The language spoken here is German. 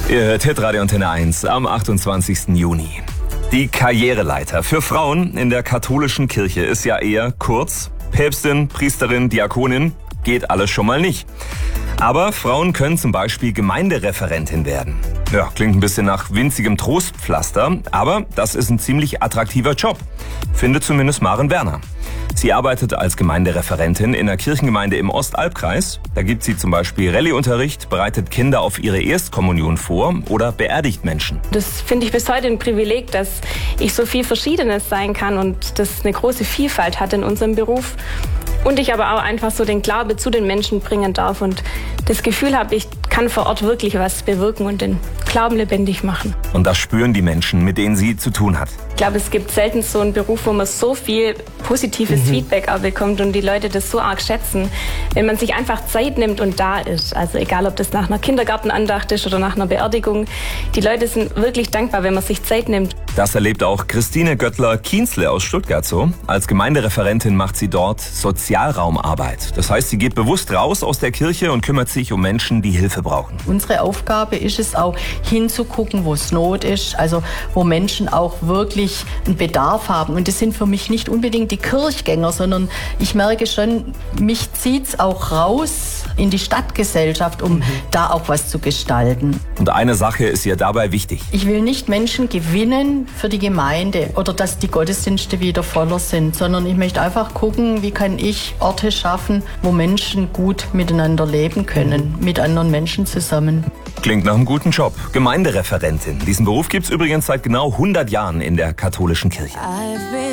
Ihr hört Hitradio Antenne 1 am 28. Juni. Die Karriereleiter für Frauen in der katholischen Kirche ist ja eher kurz. Päpstin, Priesterin, Diakonin, geht alles schon mal nicht. Aber Frauen können zum Beispiel Gemeindereferentin werden. Ja, klingt ein bisschen nach winzigem Trostpflaster, aber das ist ein ziemlich attraktiver Job, findet zumindest Maren Werner. Sie arbeitet als Gemeindereferentin in einer Kirchengemeinde im Ostalbkreis. Da gibt sie zum Beispiel Rallyeunterricht, bereitet Kinder auf ihre Erstkommunion vor oder beerdigt Menschen. Das finde ich bis heute ein Privileg, dass ich so viel Verschiedenes sein kann und das eine große Vielfalt hat in unserem Beruf. Und ich aber auch einfach so den Glaube zu den Menschen bringen darf und das Gefühl habe, ich kann vor Ort wirklich was bewirken und den Glauben lebendig machen. Und das spüren die Menschen, mit denen sie zu tun hat. Ich glaube, es gibt selten so einen Beruf, wo man so viel positives Feedback auch bekommt und die Leute das so arg schätzen, wenn man sich einfach Zeit nimmt und da ist. Also egal, ob das nach einer Kindergartenandacht ist oder nach einer Beerdigung. Die Leute sind wirklich dankbar, wenn man sich Zeit nimmt. Das erlebt auch Christine Göttler-Kienzle aus Stuttgart so. Als Gemeindereferentin macht sie dort Sozialraumarbeit. Das heißt, sie geht bewusst raus aus der Kirche und kümmert sich um Menschen, die Hilfe brauchen. Unsere Aufgabe ist es auch, hinzugucken, wo es Not ist, also wo Menschen auch wirklich einen Bedarf haben. Und das sind für mich nicht unbedingt die Kirchgänger, sondern ich merke schon, mich zieht es auch raus in die Stadtgesellschaft, um da auch was zu gestalten. Und eine Sache ist ihr dabei wichtig. Ich will nicht Menschen gewinnen für die Gemeinde oder dass die Gottesdienste wieder voller sind, sondern ich möchte einfach gucken, wie kann ich Orte schaffen, wo Menschen gut miteinander leben können, mit anderen Menschen zusammen. Klingt nach einem guten Job. Gemeindereferentin. Diesen Beruf gibt's übrigens seit genau 100 Jahren in der katholischen Kirche.